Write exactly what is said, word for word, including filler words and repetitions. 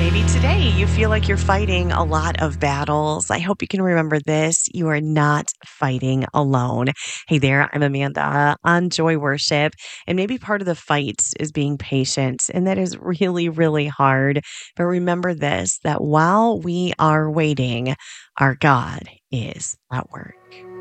Maybe today you feel like you're fighting a lot of battles. I hope you can remember this. You are not fighting alone. Hey there, I'm Amanda on Joy Worship. And maybe part of the fight is being patient. And that is really, really hard. But remember this that while we are waiting, our God is at work.